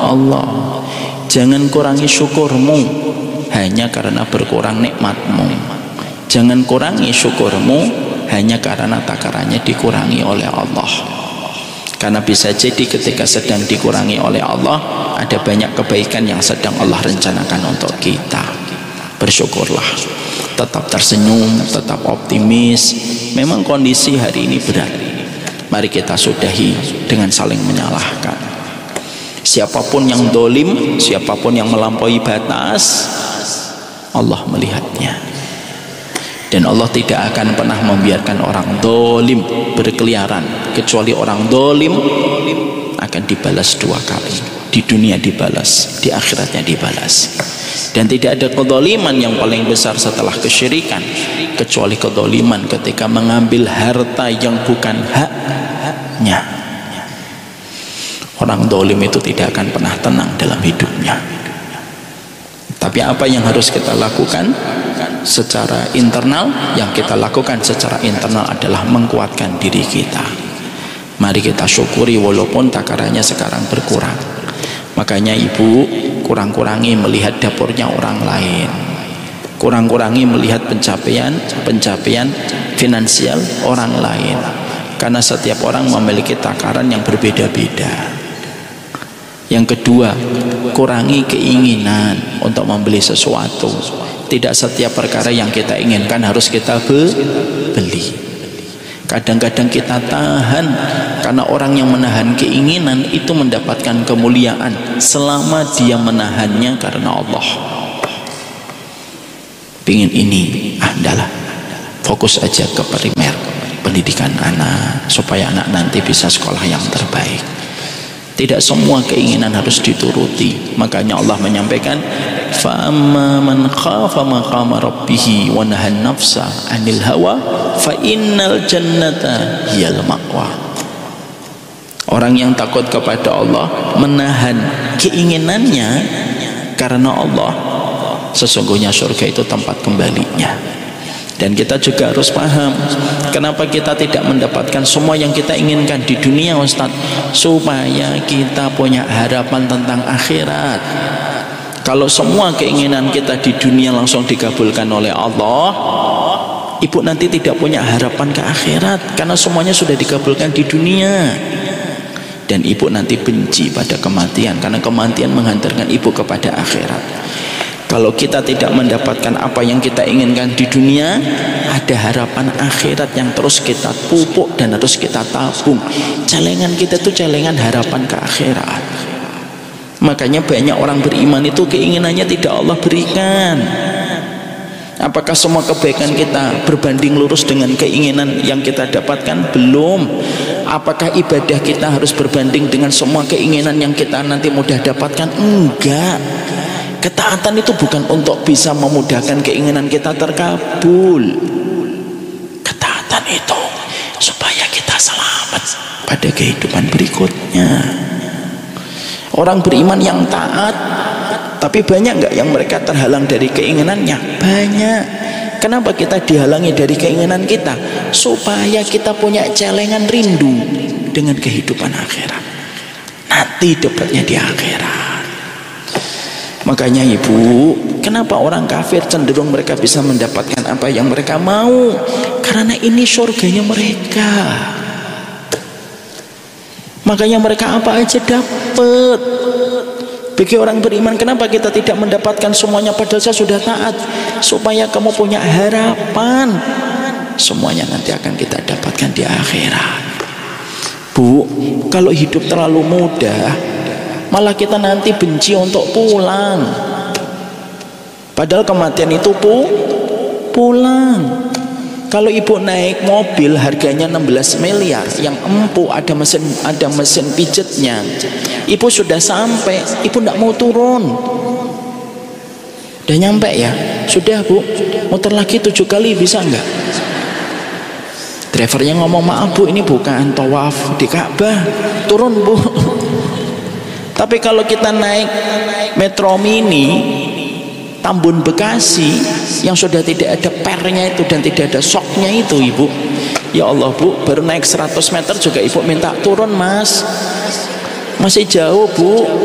Allah. Jangan kurangi syukurmu hanya karena berkurang nikmatmu. Jangan kurangi syukurmu hanya karena takarannya dikurangi oleh Allah. Karena bisa jadi ketika sedang dikurangi oleh Allah, ada banyak kebaikan yang sedang Allah rencanakan untuk kita. Bersyukurlah, tetap tersenyum, tetap optimis. Memang kondisi hari ini berat, mari kita sudahi dengan saling menyalahkan. Siapapun yang dolim, siapapun yang melampaui batas, Allah melihatnya. Dan Allah tidak akan pernah membiarkan orang dolim berkeliaran, kecuali orang dolim akan dibalas 2 kali. Di dunia dibalas, di akhiratnya dibalas. Dan tidak ada kedoliman yang paling besar setelah kesyirikan, kecuali kedoliman ketika mengambil harta yang bukan haknya. Orang dolim itu tidak akan pernah tenang dalam hidupnya. Tapi apa yang harus kita lakukan secara internal? Yang kita lakukan secara internal adalah menguatkan diri kita. Mari kita syukuri walaupun takarannya sekarang berkurang. Makanya ibu, kurang-kurangi melihat dapurnya orang lain, kurang-kurangi melihat pencapaian finansial orang lain, karena setiap orang memiliki takaran yang berbeda-beda. Yang kedua, kurangi keinginan untuk membeli sesuatu. Tidak setiap perkara yang kita inginkan harus kita beli. Kadang-kadang kita tahan, karena orang yang menahan keinginan itu mendapatkan kemuliaan selama dia menahannya karena Allah. Pingin ini, adalah fokus aja ke primer, pendidikan anak, supaya anak nanti bisa sekolah yang terbaik. Tidak semua keinginan harus dituruti. Makanya Allah menyampaikan, فَأَمَّا مَنْ خَافَ مَقَامَ رَبِّهِ وَنَهَى النَّفْسَ عَنِ الْهَوَى فَإِنَّ الْجَنَّةَ هِيَ الْمَأْوَى. Orang yang takut kepada Allah, menahan keinginannya karena Allah, sesungguhnya surga itu tempat kembalinya. Dan kita juga harus paham, kenapa kita tidak mendapatkan semua yang kita inginkan di dunia, Ustaz? Supaya kita punya harapan tentang akhirat. Kalau semua keinginan kita di dunia langsung dikabulkan oleh Allah, ibu nanti tidak punya harapan ke akhirat, karena semuanya sudah dikabulkan di dunia. Dan ibu nanti benci pada kematian, karena kematian menghantarkan ibu kepada akhirat. Kalau kita tidak mendapatkan apa yang kita inginkan di dunia, ada harapan akhirat yang terus kita pupuk dan harus kita tabung. Celengan kita itu celengan harapan ke akhirat. Makanya banyak orang beriman itu keinginannya tidak Allah berikan. Apakah semua kebaikan kita berbanding lurus dengan keinginan yang kita dapatkan? Belum. Apakah ibadah kita harus berbanding dengan semua keinginan yang kita nanti mudah dapatkan? Enggak. Ketaatan itu bukan untuk bisa memudahkan keinginan kita terkabul. Ketaatan itu supaya kita selamat pada kehidupan berikutnya. Orang beriman yang taat, tapi banyak nggak yang mereka terhalang dari keinginannya? Banyak. Kenapa kita dihalangi dari keinginan kita? Supaya kita punya celengan rindu dengan kehidupan akhirat. Nanti dapatnya di akhirat. Makanya ibu, kenapa orang kafir cenderung mereka bisa mendapatkan apa yang mereka mau? Karena ini surganya mereka. Makanya mereka apa aja dapat. Bagi orang beriman, kenapa kita tidak mendapatkan semuanya padahal saya sudah taat? Supaya kamu punya harapan, semuanya nanti akan kita dapatkan di akhirat. Bu, kalau hidup terlalu mudah, malah kita nanti benci untuk pulang. Padahal kematian itu pulang. Kalau ibu naik mobil harganya 16 miliar, yang empuk, ada mesin pijetnya, ibu sudah sampai, ibu tidak mau turun. Udah nyampe ya? Sudah bu, muter lagi 7 kali bisa enggak? Drivernya ngomong, maaf bu, ini bukan tawaf di Ka'bah, turun bu. Tapi kalau kita naik Metro Mini Tambun Bekasi yang sudah tidak ada pernya itu dan tidak ada soknya itu ibu, ya Allah bu, baru naik 100 meter juga ibu minta turun mas, masih jauh bu.